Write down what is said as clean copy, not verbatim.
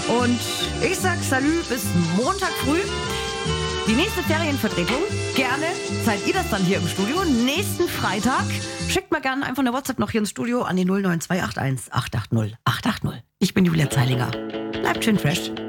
Und ich sag Salü bis Montag früh. Die nächste Ferienvertretung, gerne seid ihr das dann hier im Studio. Nächsten Freitag schickt mal gerne einfach eine WhatsApp noch hier ins Studio an die 09281 880 880. Ich bin Julia Zeilinger. Bleibt schön fresh.